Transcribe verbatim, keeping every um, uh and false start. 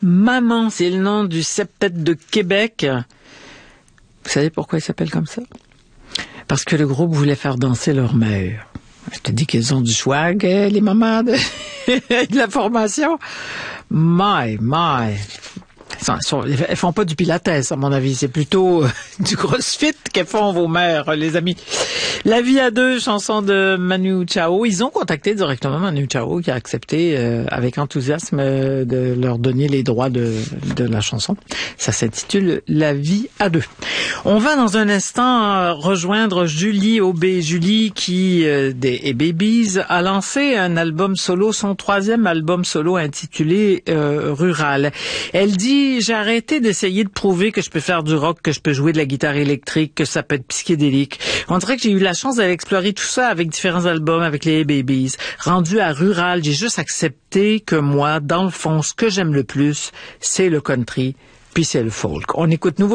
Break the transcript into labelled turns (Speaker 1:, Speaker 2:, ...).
Speaker 1: Maman, c'est le nom du septet de Québec. Vous savez pourquoi il s'appelle comme ça? Parce que le groupe voulait faire danser leur mère. Je te dis qu'ils ont du swag, les mamans de, de la formation. My, my. Elles font pas du pilates, à mon avis. C'est plutôt du crossfit qu'elles font vos mères, les amis. La vie à deux, chanson de Manu Chao. Ils ont contacté directement Manu Chao, qui a accepté euh, avec enthousiasme euh, de leur donner les droits de, de la chanson. Ça s'intitule La vie à deux. On va dans un instant euh, rejoindre Julie Aubé. Julie qui, euh, des et Babies, a lancé un album solo, son troisième album solo intitulé euh, Rural. Elle dit: j'ai arrêté d'essayer de prouver que je peux faire du rock, que je peux jouer de la guitare électrique, que ça peut être psychédélique. On dirait que j'ai eu la chance d'aller explorer tout ça avec différents albums, avec les Babies. Rendu à Rural, j'ai juste accepté que moi, dans le fond, ce que j'aime le plus, c'est le country, puis c'est le folk. On écoute nouveau